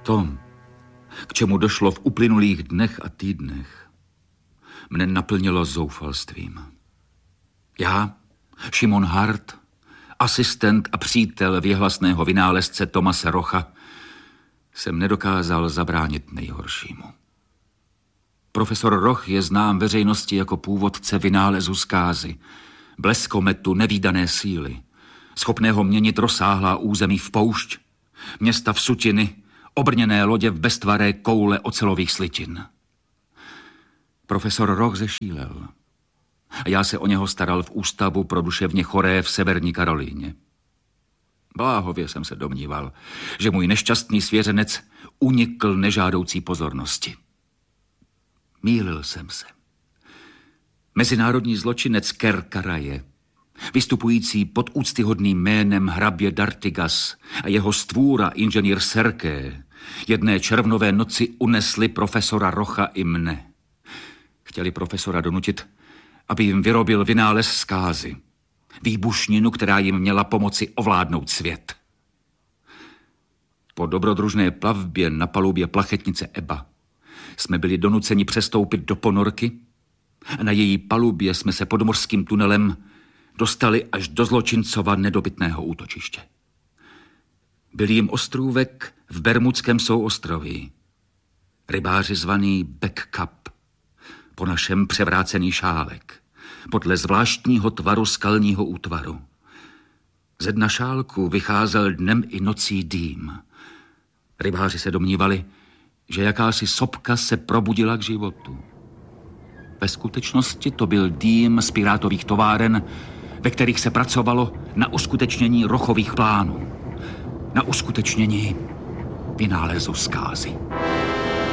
To, k čemu došlo v uplynulých dnech a týdnech, mne naplnilo zoufalstvím. Já, Šimon Hart, asistent a přítel věhlasného vynálezce Thomase Rocha, jsem nedokázal zabránit nejhoršímu. Profesor Roch je znám veřejnosti jako původce vynálezu zkázy, bleskometu nevídané síly, schopného měnit rozsáhlá území v poušť, města v sutiny, obrněné lodě v beztvaré koule ocelových slitin. Profesor Roch zešílel a já se o něho staral v ústavu pro duševně choré v Severní Karolíně. Bláhově jsem se domníval, že můj nešťastný svěřenec unikl nežádoucí pozornosti. Mýlil jsem se. Mezinárodní zločinec Kerkaraje, vystupující pod úctyhodným jménem hrabě d'Artigas a jeho stvůra inženýr Serké, jedné červnové noci unesli profesora Rocha i mne. Chtěli profesora donutit, aby jim vyrobil vynález zkázy, výbušninu, která jim měla pomoci ovládnout svět. Po dobrodružné plavbě na palubě plachetnice Eba jsme byli donuceni přestoupit do ponorky a na její palubě jsme se podmořským tunelem dostali až do zločincova nedobytného útočiště. Byl jim ostrůvek v Bermudském souostroví, rybáři zvaný Back Cup, po našem převrácený šálek, podle zvláštního tvaru skalního útvaru. Ze dna šálku vycházel dnem i nocí dým. Rybáři se domnívali, že jakási sopka se probudila k životu. Ve skutečnosti to byl dým z pirátových továren, ve kterých se pracovalo na uskutečnění Rochových plánů, na uskutečnění vynálezu zkázy.